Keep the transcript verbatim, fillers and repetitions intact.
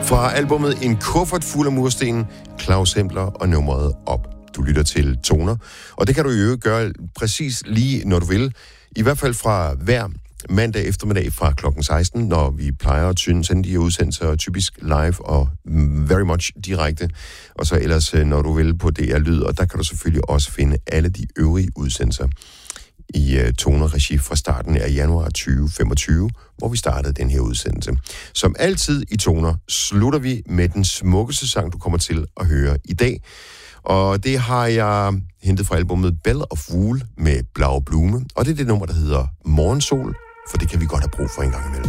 Fra albumet En kuffert fuld af mursten, Claus Hempler og nummeret Op. Du lytter til Toner, og det kan du jo gøre præcis lige, når du vil. I hvert fald fra hver mandag eftermiddag fra klokken seksten, når vi plejer at sende de her udsendelser typisk live og very much direkte. Og så ellers, når du vil, på D R Lyd, og der kan du selvfølgelig også finde alle de øvrige udsendelser i uh, Toner-regi fra starten af januar tyve femogtyve, hvor vi startede den her udsendelse. Som altid i Toner slutter vi med den smukkeste sang, du kommer til at høre i dag. Og det har jeg hentet fra albumet Belle of Wool med Blau Blume, og det er det nummer, der hedder Morgensol, for det kan vi godt have brug for en gang imellem.